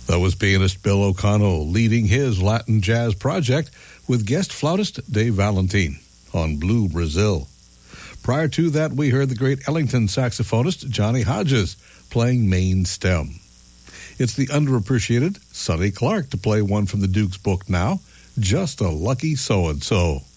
That was pianist Bill O'Connell leading his Latin jazz project with guest flautist Dave Valentine on Blue Brazil. Prior to that, we heard the great Ellington saxophonist Johnny Hodges playing main stem. It's the underappreciated Sonny Clark to play one from the Duke's book now, Just a Lucky So-and-So.